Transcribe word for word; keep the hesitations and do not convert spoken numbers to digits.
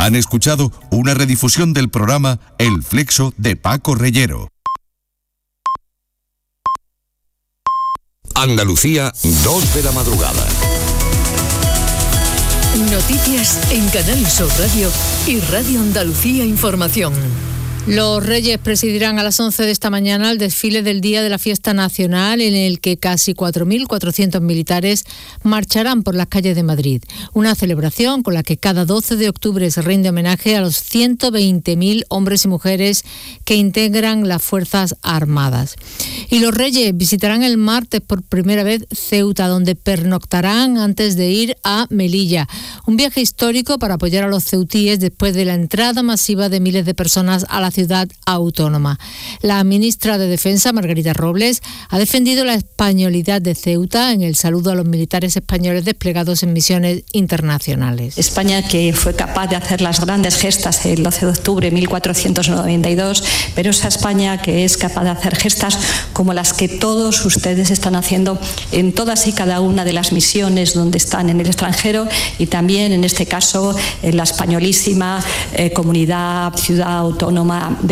Han escuchado una redifusión del programa El Flexo de Paco Reyero. Andalucía, dos de la madrugada. Noticias en Canal Sur Radio y Radio Andalucía Información. Los Reyes presidirán a las once de esta mañana el desfile del Día de la Fiesta Nacional, en el que casi cuatro mil cuatrocientos militares marcharán por las calles de Madrid. Una celebración con la que cada doce de octubre se rinde homenaje a los ciento veinte mil hombres y mujeres que integran las Fuerzas Armadas. Y los Reyes visitarán el martes por primera vez Ceuta, donde pernoctarán antes de ir a Melilla. Un viaje histórico para apoyar a los ceutíes después de la entrada masiva de miles de personas a la ciudad autónoma. La ministra de Defensa, Margarita Robles, ha defendido la españolidad de Ceuta en el saludo a los militares españoles desplegados en misiones internacionales. España, que fue capaz de hacer las grandes gestas el doce de octubre de mil cuatrocientos noventa y dos, pero esa España que es capaz de hacer gestas como las que todos ustedes están haciendo en todas y cada una de las misiones donde están en el extranjero, y también en este caso en la españolísima eh, comunidad, ciudad autónoma